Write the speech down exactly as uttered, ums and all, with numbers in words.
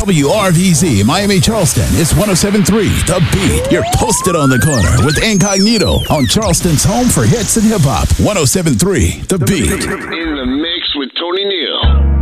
W R V Z, Miami Charleston. It's one oh seven point three, The Beat. You're posted on the corner with Incognito on Charleston's home for hits and hip hop. one oh seven point three, The Beat. In the mix with Tony Neal.